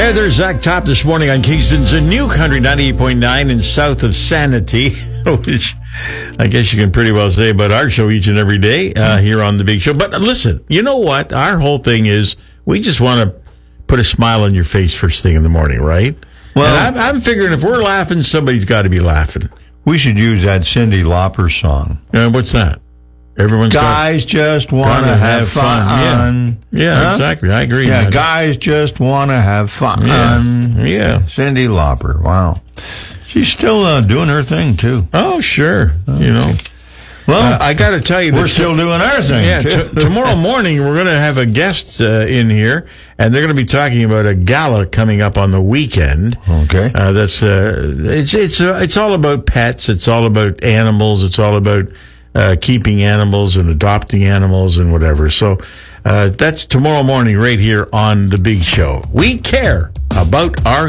Hey, there's Zach Top this morning on Kingston's a new country 98.9 and south of Sanity, which I guess you can pretty well say about our show each and every day here on The Big Show. But listen, you know what? Our whole thing is we just want to put a smile on your face first thing in the morning, right? Well, and I'm figuring if we're laughing, somebody's got to be laughing. We should use that Cyndi Lauper song. What's that? Everyone's guys just want to have fun. Yeah, exactly. I agree. Yeah, guys just want to have fun. Yeah. Cyndi Lauper. Wow. She's still doing her thing, too. Oh, sure. Okay. You know. Well, I got to tell you, we're still doing our thing. Yeah, tomorrow morning we're going to have a guest in here, and they're going to be talking about a gala coming up on the weekend. Okay, that's it's all about pets. It's all about animals. It's all about keeping animals and adopting animals and whatever. So that's tomorrow morning right here on The Big Show. We care about our